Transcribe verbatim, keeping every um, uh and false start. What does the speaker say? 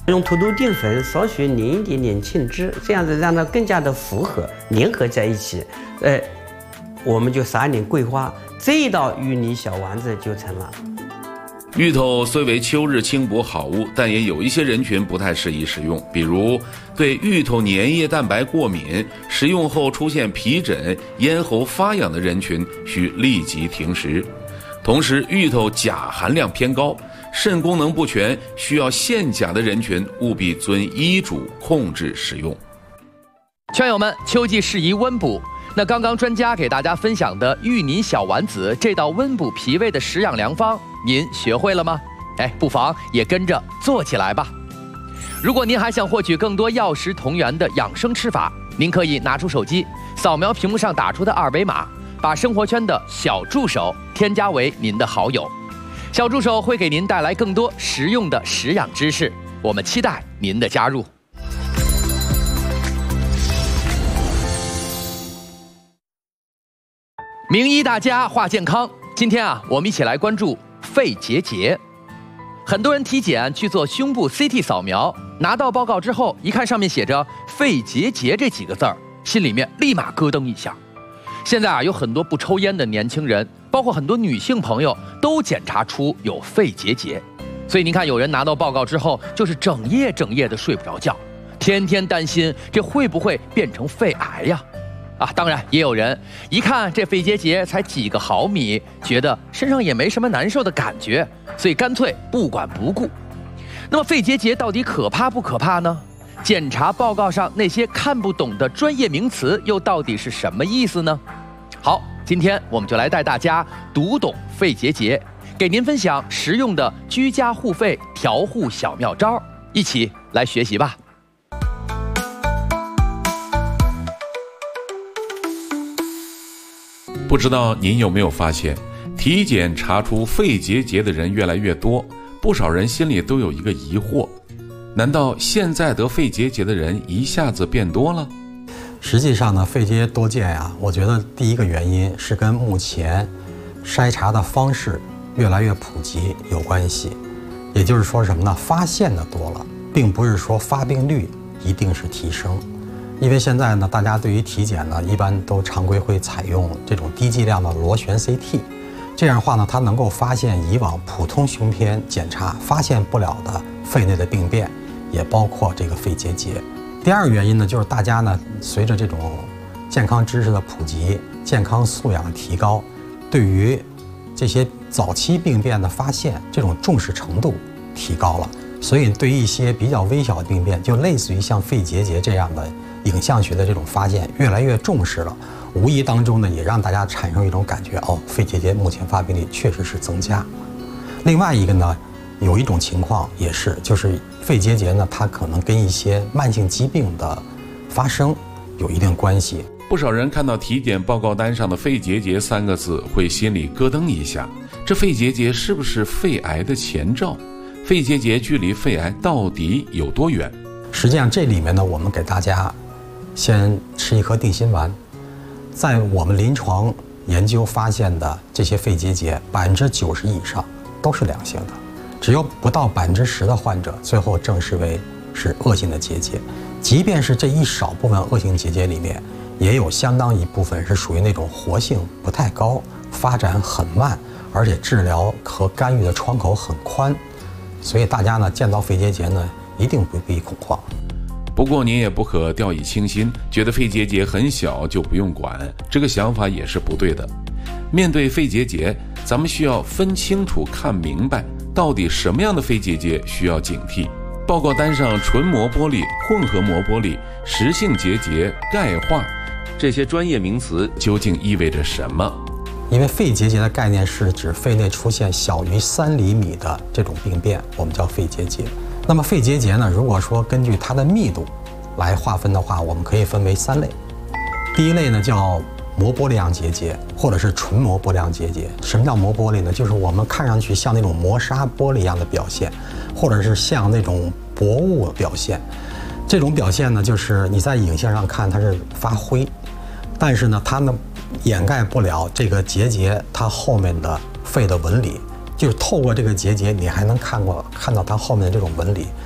用土豆淀粉少许淋一点点沁汁，这样子让它更加的复合粘合在一起。呃，我们就撒一点桂花，这一道芋泥小丸子就成了。 芋头虽为秋日轻补好物，但也有一些人群不太适宜食用，比如对芋头粘液蛋白过敏、食用后出现皮疹、咽喉发痒的人群，需立即停食。同时，芋头钾含量偏高，肾功能不全、需要限钾的人群，务必遵医嘱控制食用。 圈友们，秋季适宜温补。那刚刚专家给大家分享的芋泥小丸子这道温补脾胃的食养良方，您学会了吗？哎，不妨也跟着做起来吧。如果您还想获取更多药食同源的养生吃法，您可以拿出手机，扫描屏幕上打出的二维码，把生活圈的小助手添加为您的好友。小助手会给您带来更多实用的食养知识，我们期待您的加入。名医大家话健康，今天啊，我们一起来关注肺结节。很多人体检去做胸部 C T 扫描，拿到报告之后，一看上面写着肺结节这几个字儿，心里面立马咯噔一下。现在啊，有很多不抽烟的年轻人，包括很多女性朋友，都检查出有肺结节。所以您看，有人拿到报告之后，就是整夜整夜的睡不着觉，天天担心这会不会变成肺癌呀？啊，当然也有人一看这肺结节才几个毫米，觉得身上也没什么难受的感觉，所以干脆不管不顾。那么肺结节到底可怕不可怕呢？检查报告上那些看不懂的专业名词又到底是什么意思呢？好，今天我们就来带大家读懂肺结节，给您分享实用的居家护肺调护小妙招，一起来学习吧。 不知道您有没有发现，体检查出肺结节的人越来越多，不少人心里都有一个疑惑，难道现在得肺结节的人一下子变多了？ 实际上呢，肺结节多见呀，我觉得第一个原因是跟目前筛查的方式越来越普及有关系。也就是说什么呢？发现的多了，并不是说发病率一定是提升。因为现在呢，大家对于体检呢，一般都常规会采用这种低剂量的螺旋 C T， 这样的话呢，它能够发现以往普通胸片检查发现不了的肺内的病变，也包括这个肺结节。第二个原因呢，就是大家呢，随着这种健康知识的普及，健康素养的提高，对于这些早期病变的发现，这种重视程度提高了。所以对于一些比较微小的病变，就类似于像肺结节这样的影像学的这种发现越来越重视了，无意当中呢，也让大家产生一种感觉，哦，肺结节目前发病率确实是增加。另外一个呢，有一种情况也是，就是肺结节呢，它可能跟一些慢性疾病的发生有一定关系。 不少人看到体检报告单上的肺结节三个字，会心里咯噔一下，这肺结节是不是肺癌的前兆？肺结节距离肺癌到底有多远？ 实际上这里面呢，我们给大家先吃一颗定心丸。在我们临床研究发现的这些肺结节，百分之九十以上都是良性的，只有不到百分之十的患者最后证实为是恶性的结节。即便是这一少部分恶性结节里面，也有相当一部分是属于那种活性不太高、发展很慢，而且治疗和干预的窗口很宽。所以大家呢，见到肺结节呢，一定不必恐慌。 不过您也不可掉以轻心，觉得肺结节很小就不用管，这个想法也是不对的。面对肺结节，咱们需要分清楚、看明白，到底什么样的肺结节需要警惕。报告单上纯膜玻璃、混合膜玻璃、实性结节、钙化这些专业名词究竟意味着什么？ 因为肺结节的概念是指肺内出现小于三厘米的这种病变，我们叫肺结节。那么肺结节呢，如果说根据它的密度来划分的话，我们可以分为三类。第一类呢叫膜玻璃样结节，或者是纯膜玻璃样结节。什么叫膜玻璃呢？就是我们看上去像那种磨砂玻璃一样的表现，或者是像那种薄雾表现。这种表现呢，就是你在影像上看它是发灰，但是呢，它呢掩盖不了这个结节它后面的肺的纹理，就是透过这个结节，你还能看过看到它后面的这种纹理。